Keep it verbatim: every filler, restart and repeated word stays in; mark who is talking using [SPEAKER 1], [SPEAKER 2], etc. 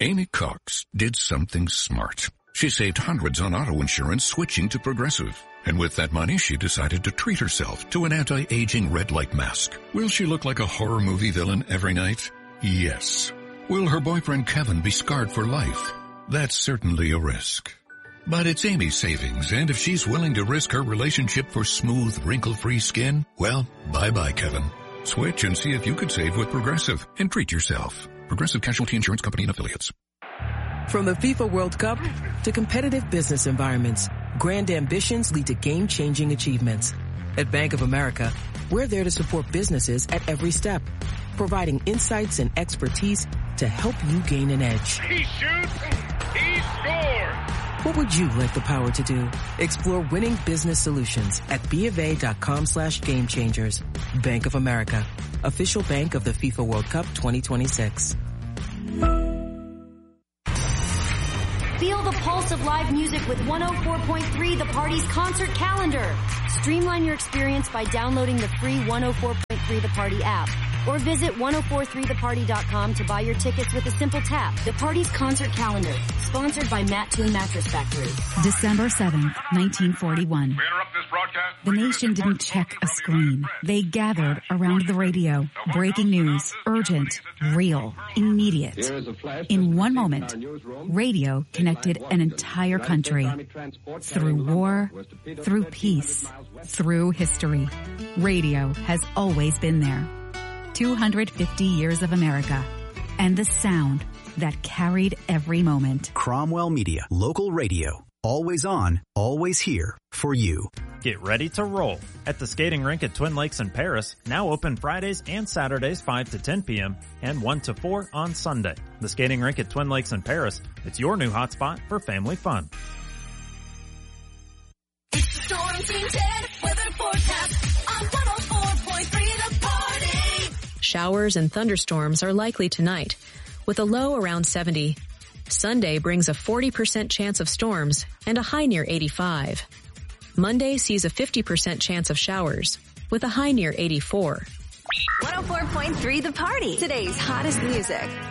[SPEAKER 1] Amy Cox did something smart. She saved hundreds on auto insurance switching to Progressive. And with that money, she decided to treat herself to an anti-aging red light mask. Will she look like a horror movie villain every night? Yes. Will her boyfriend Kevin be scarred for life? That's certainly a risk. But it's Amy's savings, and if she's willing to risk her relationship for smooth, wrinkle-free skin, well, bye-bye, Kevin. Switch and see if you could save with Progressive and treat yourself. Progressive Casualty Insurance Company and Affiliates.
[SPEAKER 2] From the FIFA World Cup to competitive business environments, grand ambitions lead to game-changing achievements. At Bank of America, we're there to support businesses at every step, providing insights and expertise to help you gain an edge.
[SPEAKER 3] He shoots, he scores!
[SPEAKER 2] What would you like the power to do? Explore winning business solutions at BofA.com slash game changers. Bank of America, official bank of the FIFA World Cup twenty twenty-six.
[SPEAKER 4] Feel the pulse of live music with one oh four point three The Party's concert calendar. Streamline your experience by downloading the free one oh four point three The Party app. Or visit ten forty-three the party dot com to buy your tickets with a simple tap. The Party's concert calendar, sponsored by Matt Toon Mattress Factory.
[SPEAKER 5] December seventh, nineteen forty-one. The nation didn't check a screen. They gathered around the radio. Breaking news, urgent, real, immediate. In one moment, radio connected an entire country. Through war, through peace, through history. Radio has always been there. two hundred fifty years of America, and the sound that carried every moment.
[SPEAKER 6] Cromwell Media, local radio, always on, always here for you.
[SPEAKER 7] Get ready to roll at the skating rink at Twin Lakes in Paris, now open Fridays and Saturdays five to ten p.m. and one to four on Sunday. The skating rink at Twin Lakes in Paris, it's your new hotspot for family fun.
[SPEAKER 8] It's the Storm Team ten weather forecast on one oh four point three The Party.
[SPEAKER 9] Showers and thunderstorms are likely tonight, with a low around seventy. Sunday brings a forty percent chance of storms and a high near eighty-five. Monday sees a fifty percent chance of showers, with a high near eighty-four.
[SPEAKER 8] one oh four point three The Party, today's hottest music.